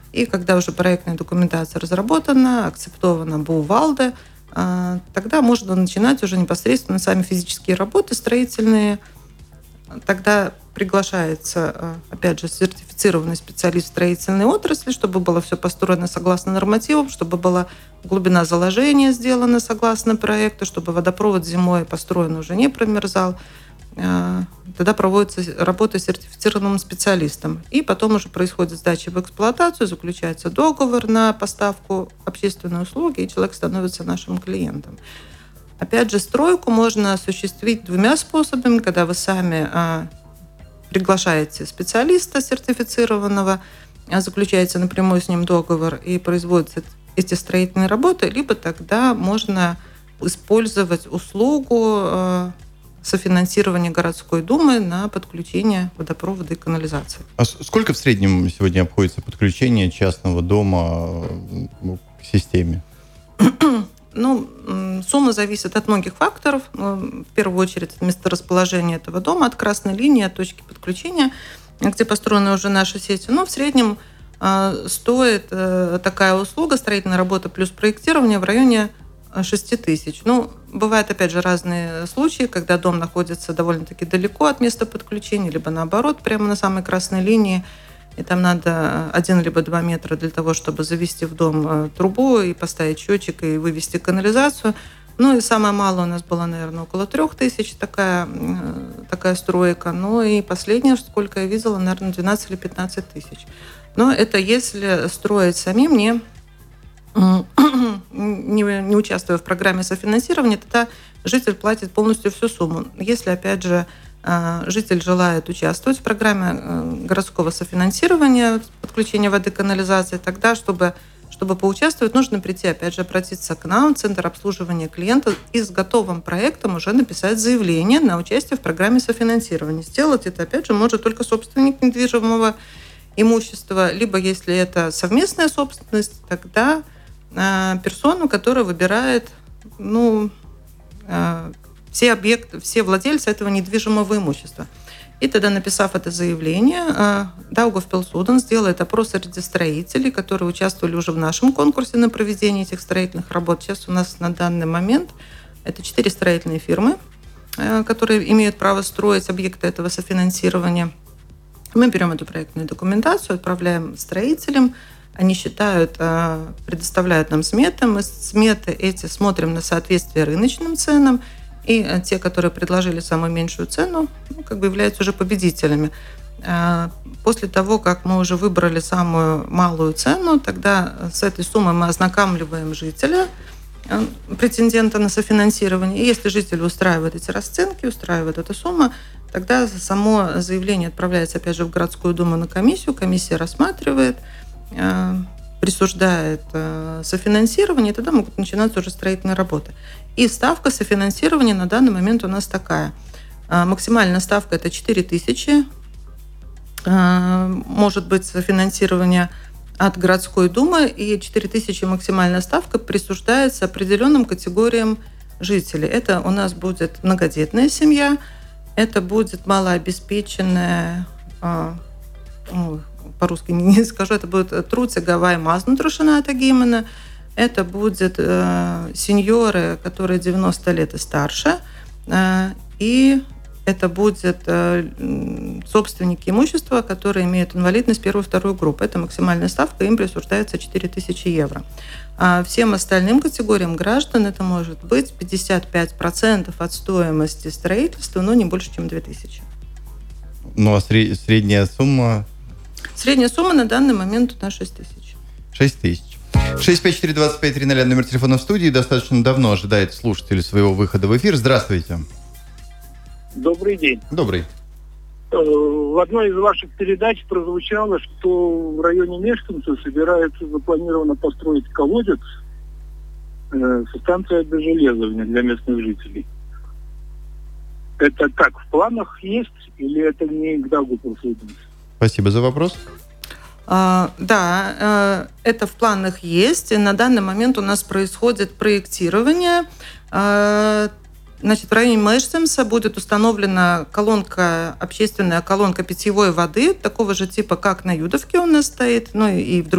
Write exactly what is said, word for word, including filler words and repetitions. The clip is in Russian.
И когда уже проектная документация разработана, акцептована БУ-ВАЛДА, тогда можно начинать уже непосредственно сами физические работы строительные. Тогда приглашается, опять же, сертифицированный специалист строительной отрасли, чтобы было все построено согласно нормативам, чтобы была глубина заложения сделана согласно проекту, чтобы водопровод зимой построен уже не промерзал. Тогда проводится работа с сертифицированным специалистом. И потом уже происходит сдача в эксплуатацию, заключается договор на поставку общественной услуги, и человек становится нашим клиентом. Опять же, стройку можно осуществить двумя способами, когда вы сами а, приглашаете специалиста сертифицированного, а, заключаете напрямую с ним договор и производятся эти строительные работы, либо тогда можно использовать услугу а, софинансирования городской думы на подключение водопровода и канализации. А сколько в среднем сегодня обходится подключение частного дома к системе? Ну, сумма зависит от многих факторов. В первую очередь от месторасположения этого дома, от красной линии, от точки подключения, где построена уже наша сеть. Но в среднем стоит такая услуга, строительная работа плюс проектирование в районе шесть тысяч. Ну, бывают, опять же, разные случаи, когда дом находится довольно-таки далеко от места подключения, либо наоборот, прямо на самой красной линии. И там надо один либо два метра для того, чтобы завести в дом трубу и поставить счетчик и вывести канализацию. Ну и самое малое у нас было, наверное, около трех тысяч такая, такая стройка. Ну и последнее, сколько я видела, наверное, двенадцать или пятнадцать тысяч. Но это если строить самим, не, не, не участвуя в программе софинансирования, тогда житель платит полностью всю сумму. Если, опять же, житель желает участвовать в программе городского софинансирования, подключения воды, канализации, тогда, чтобы, чтобы поучаствовать, нужно прийти, опять же, обратиться к нам, в Центр обслуживания клиента, и с готовым проектом уже написать заявление на участие в программе софинансирования. Сделать это, опять же, может только собственник недвижимого имущества, либо, если это совместная собственность, тогда персону, которая выбирает, ну, все объекты, все владельцы этого недвижимого имущества. И тогда, написав это заявление, Даугавпилс-Уден сделает опрос среди строителей, которые участвовали уже в нашем конкурсе на проведение этих строительных работ. Сейчас у нас на данный момент это четыре строительные фирмы, которые имеют право строить объекты этого софинансирования. Мы берем эту проектную документацию, отправляем строителям, они считают, предоставляют нам сметы, мы сметы эти смотрим на соответствие рыночным ценам, и те, которые предложили самую меньшую цену, ну, как бы являются уже победителями. После того, как мы уже выбрали самую малую цену, тогда с этой суммой мы ознакомливаем жителя, претендента на софинансирование. И если жителя устраивают эти расценки, устраивает эта сумма, тогда само заявление отправляется, опять же, в городскую думу на комиссию. Комиссия рассматривает, присуждает софинансирование, и тогда могут начинаться уже строительные работы. И ставка софинансирования на данный момент у нас такая. Максимальная ставка – это четыре тысячи. Может быть софинансирование от городской думы, и четыре тысячи максимальная ставка присуждается определенным категориям жителей. Это у нас будет многодетная семья, это будет малообеспеченная, ну, по-русски не скажу, это будет труцигавай мазнутрушината гимена, это будет э, сеньоры, которые девяносто лет и старше, э, и это будет э, собственники имущества, которые имеют инвалидность первую и вторую группу. Это максимальная ставка, им присуждается четыре тысячи евро. А всем остальным категориям граждан это может быть пятьдесят пять процентов от стоимости строительства, но не больше, чем две тысячи. Ну а средняя сумма? Средняя сумма на данный момент у нас шесть тысяч. шесть тысяч. шесть пять четыре двадцать пять тридцать номер телефона в студии. Достаточно давно ожидает слушатель своего выхода в эфир. Здравствуйте. Добрый день. Добрый. В одной из ваших передач прозвучало, что в районе Мештинца собирается запланировано построить колодец со станцией до Железовни для местных жителей. Это как, в планах есть или это не к Даугавпилс-Уден? Спасибо за вопрос. А, да, а, это в планах есть. И на данный момент у нас происходит проектирование. А, значит, в районе Мештинца будет установлена колонка, общественная колонка питьевой воды, такого же типа, как на Юдовке у нас стоит, ну и в других